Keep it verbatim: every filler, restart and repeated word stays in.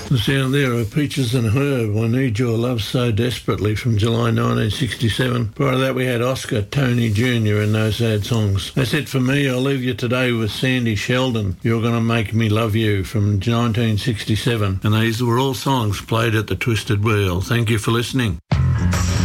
The sound there of Peaches and Herb, I Need Your Love So Desperately from July nineteen sixty-seven. Prior to that we had Oscar Tony Junior and No Sad Songs. That's it for me. I'll leave you today with Sandy Sheldon, You're Gonna Make Me Love You from nineteen sixty-seven. And these were all songs played at the Twisted Wheel. Thank you for listening.